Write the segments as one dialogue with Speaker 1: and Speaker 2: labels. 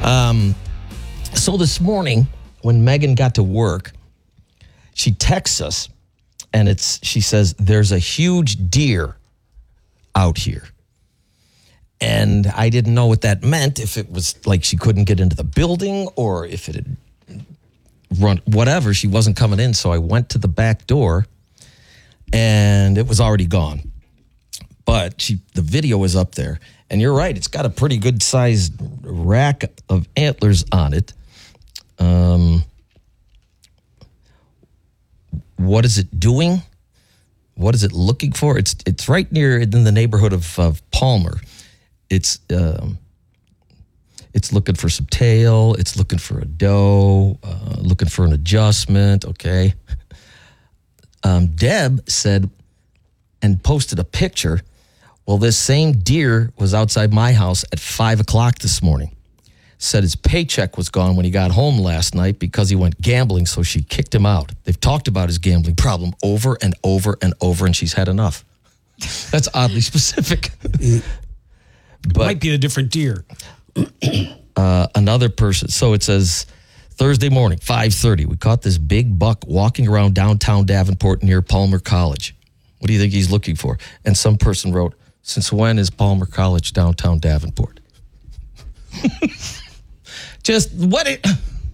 Speaker 1: So this morning, when Megan got to work, she texts us, and she says, there's a huge deer out here. And I didn't know what that meant, if it was like she couldn't get into the building or if it had run, whatever, she wasn't coming in. So I went to the back door, and it was already gone. But the video is up there. And you're right, it's got a pretty good sized rack of antlers on it. What is it doing? What is it looking for? It's right near in the neighborhood of Palmer. It's looking for some tail. It's looking for a doe. Looking for an adjustment. Okay. Deb said and posted a picture. Well, this same deer was outside my house at 5:00 this morning. Said his paycheck was gone when he got home last night because he went gambling, so she kicked him out. They've talked about his gambling problem over and over and over, and she's had enough. That's oddly specific.
Speaker 2: But might be a different deer.
Speaker 1: Another person. So it says, Thursday morning, 5:30, we caught this big buck walking around downtown Davenport near Palmer College. What do you think he's looking for? And some person wrote, since when is Palmer College downtown Davenport? Just what it...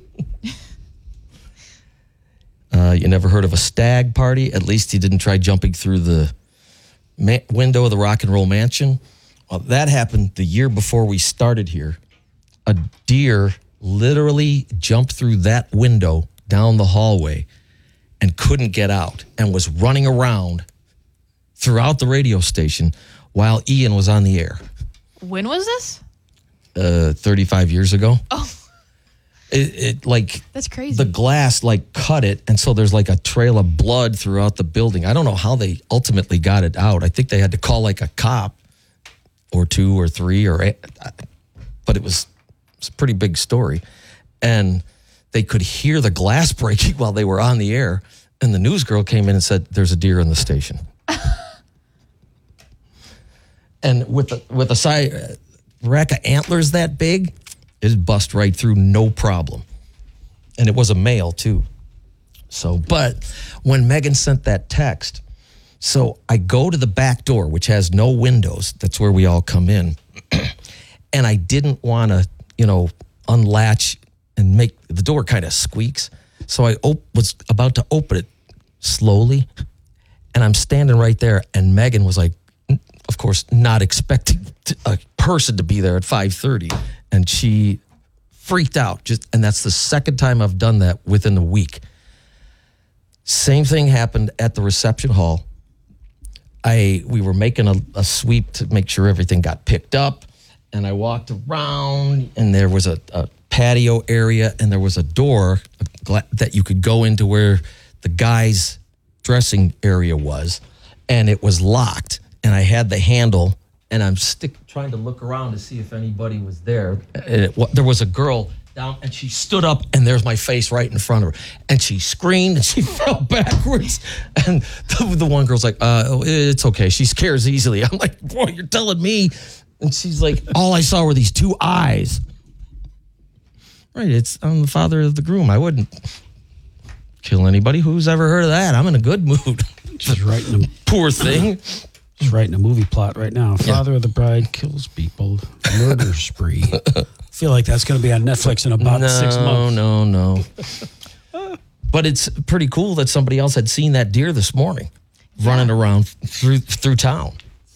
Speaker 1: You never heard of a stag party? At least he didn't try jumping through the window of the Rock and Roll Mansion. Well, that happened the year before we started here. A deer literally jumped through that window down the hallway and couldn't get out and was running around throughout the radio station while Ian was on the air.
Speaker 3: When was this?
Speaker 1: 35 years ago.
Speaker 3: Oh.
Speaker 1: It like...
Speaker 3: That's crazy.
Speaker 1: The glass like cut it, and so there's like a trail of blood throughout the building. I don't know how they ultimately got it out. I think they had to call like a cop or two or three but it was a pretty big story. And they could hear the glass breaking while they were on the air, and the news girl came in and said, there's a deer in the station. And with a side rack of antlers that big, it bust right through, no problem. And it was a male too. So, but when Megan sent that text, so I go to the back door, which has no windows. That's where we all come in. And I didn't want to, unlatch and make the door kind of squeaks. So I was about to open it slowly. And I'm standing right there. And Megan was like, of course, not expecting a person to be there at 5:30. And she freaked out. And that's the second time I've done that within a week. Same thing happened at the reception hall. We were making a sweep to make sure everything got picked up. And I walked around, and there was a patio area, and there was a door that you could go into where the guy's dressing area was. And it was locked. And I had the handle, and I'm trying to look around to see if anybody was there. And there was a girl down, and she stood up, and there's my face right in front of her. And she screamed, and she fell backwards. And the one girl's like, it's okay. She scares easily. I'm like, boy, you're telling me. And she's like, all I saw were these two eyes. Right, I'm the father of the groom. I wouldn't kill anybody. Who's ever heard of that? I'm in a good mood.
Speaker 2: Just writing a
Speaker 1: poor thing.
Speaker 2: Just writing a movie plot right now. Father of the bride kills people. Murder spree. I feel like that's going to be on Netflix in about 6 months.
Speaker 1: No. But it's pretty cool that somebody else had seen that deer this morning running around through town.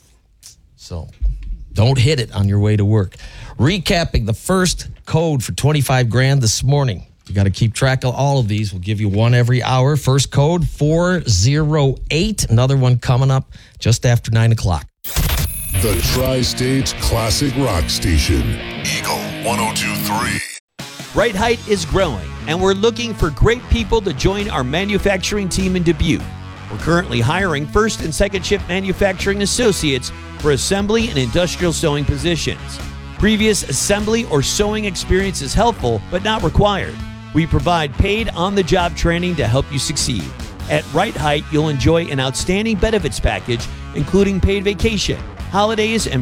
Speaker 1: So don't hit it on your way to work. Recapping the first code for 25 grand this morning. You got to keep track of all of these. We'll give you one every hour. First code, 408. Another one coming up just after 9 o'clock.
Speaker 4: The Tri-State Classic Rock Station. Eagle 102.3.
Speaker 5: Right Height is growing, and we're looking for great people to join our manufacturing team in Dubuque. We're currently hiring first and second shift manufacturing associates for assembly and industrial sewing positions. Previous assembly or sewing experience is helpful, but not required. We provide paid on-the-job training to help you succeed. At Right Height, you'll enjoy an outstanding benefits package, including paid vacation, holidays, and